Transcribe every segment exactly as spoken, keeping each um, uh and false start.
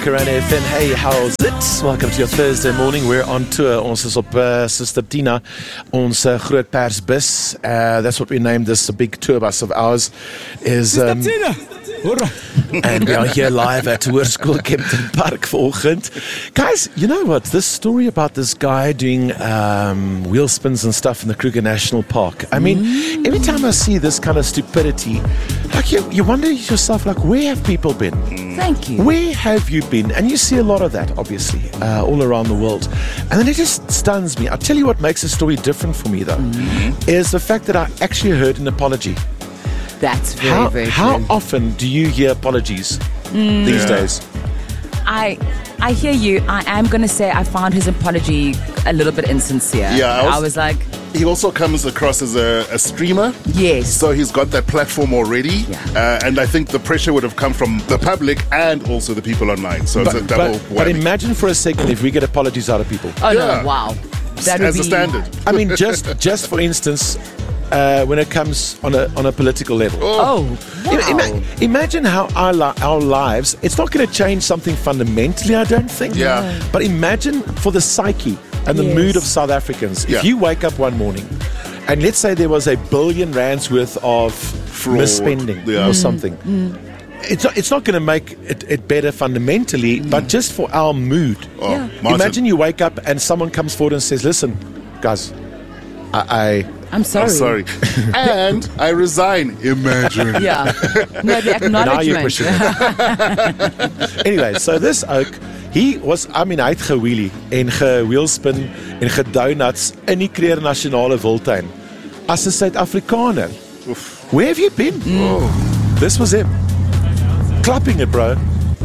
Lekker F M. Hey, how's it? Welcome to your Thursday morning. We're on tour. Ons is op uh, Sister Tina, ons uh, groot persbus. Uh, that's what we named this, a big tour bus of ours. Is um, Sister Tina. And we are here live at Hoërskool Kempton Park vanoggend. Guys, you know what? This story about this guy doing um, wheel spins and stuff in the Kruger National Park. I mean, mm. every time I see this kind of stupidity, like you, you wonder yourself, like, where have people been? Thank you. Where have you been? And you see a lot of that, obviously, uh, all around the world. And then it just stuns me. I'll tell you what makes the story different for me, though, mm. is the fact that I actually heard an apology. That's very, how, very How true. often do you hear apologies mm. these yeah. days? I I hear you. I am going to say I found his apology a little bit insincere. Yeah, I was, I was like... He also comes across as a, a streamer. Yes. So he's got that platform already. Yeah. Uh, and I think the pressure would have come from the public and also the people online. So But, it's a double but, whammy. but imagine for a second if we get apologies out of people. Oh, Yeah. no, wow. That as would a be, standard. I mean, just just for instance, uh, when it comes on a on a political level. Oh, wow. Ima- ima- imagine how our, li- our lives, it's not going to change something fundamentally, I don't think. Yeah. But imagine for the psyche and the Yes. mood of South Africans. Yeah. If you wake up one morning and let's say there was a billion rands worth of Fraud. misspending Yeah. or something. It's not, it's not going to make it, it better fundamentally, but just for our mood. Oh, Yeah. Martin. Imagine you wake up and someone comes forward and says, listen, guys, I... I I'm sorry. I'm sorry. And I resign. Imagine. Yeah. No, the Now you're acknowledgement. pushing it. Anyway, so this ook, he was, I mean, hy het gewheelie en gewheelspin en gedonuts in die Kruger Nasionale Wildtuin as 'n Suid-Afrikaner. Where have you been? Oh. This was him. Clapping it, bro.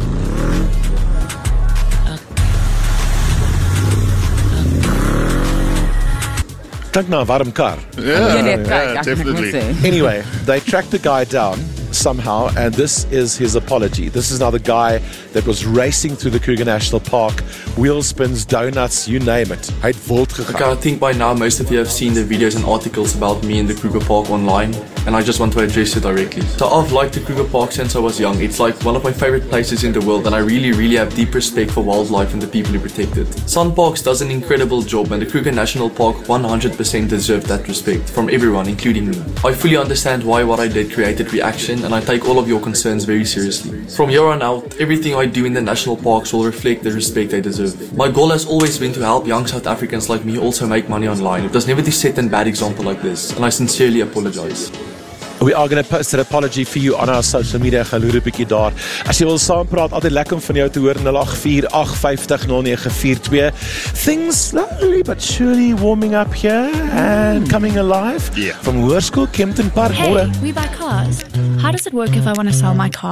Klink na 'n warm kar. Yeah, Ja, nee, kyk, yeah, ek moet definitely. sê. Anyway, they tracked the guy down somehow, and this is his apology. This is now the guy that was racing through the Kruger National Park, wheel spins, donuts, you name it. Hy het wild gegaan. Okay, I think by now most of you have seen the videos and articles about me in the Kruger Park online, and I just want to address it directly. So I've liked the Kruger Park since I was young. It's like one of my favorite places in the world, and I really, really have deep respect for wildlife and the people who protect it. SunParks does an incredible job, and the Kruger National Park one hundred percent deserved that respect from everyone, including me. I fully understand why what I did created reaction, and I take all of your concerns very seriously. From here on out, everything I do in the national parks will reflect the respect they deserve. My goal has always been to help young South Africans like me also make money online. It was never to set an bad example like this, and I sincerely apologize. We are going to post an apology for you on our social media. Gaan loer 'n bietjie daar. As jy wil saampraat, altyd lekker om van jou te hoor. nul agt vier agt vyf nul nul nege vier twee. Things slowly but surely warming up here and coming alive. Yeah. From Hoërskool Kempton Park. Hey, Môre. we buy cars. How does it work if I want to sell my car?